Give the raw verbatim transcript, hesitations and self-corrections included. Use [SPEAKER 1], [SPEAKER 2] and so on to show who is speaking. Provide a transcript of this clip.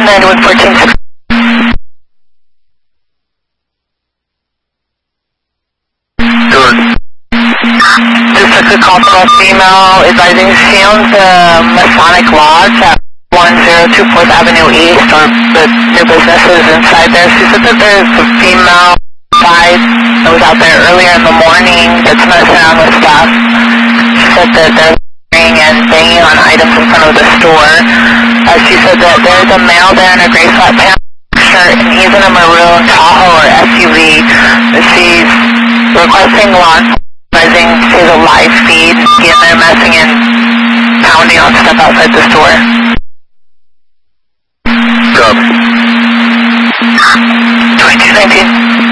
[SPEAKER 1] ninety-one fourteen six. Just took a call from a female advising she owns the Masonic Lodge at one zero two fourth Avenue East, or the new businesses inside there. She said that there's a female guide that was out there earlier in the morning that's messing around with stuff. She said that they're ring and banging on items in front of the store. Uh, she said that there's a male there in a gray flat pants shirt, and he's in a maroon Tahoe or S U V. She's requesting lawn. She has a live feed, getting there messing and pounding on stuff outside the store.
[SPEAKER 2] Go.
[SPEAKER 1] twenty-two nineteen.